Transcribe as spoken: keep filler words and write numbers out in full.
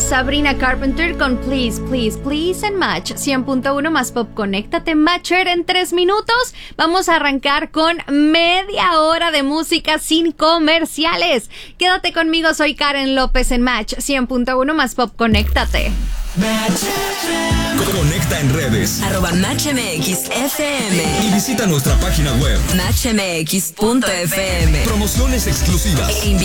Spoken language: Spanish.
Sabrina Carpenter con Please, Please, Please en Match cien punto uno más Pop. Conéctate, Matcher, en tres minutos. Vamos a arrancar con media hora de música sin comerciales. Quédate conmigo, soy Karen López en Match cien punto uno más Pop. Conéctate. Conecta en redes arroba Match M X F M y visita nuestra página web match m x punto f m. Promociones exclusivas E